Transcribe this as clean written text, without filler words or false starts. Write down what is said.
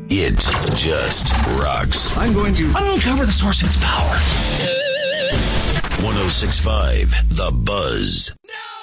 It just rocks. I'm going to uncover the source of its power. 106.5 The Buzz. No!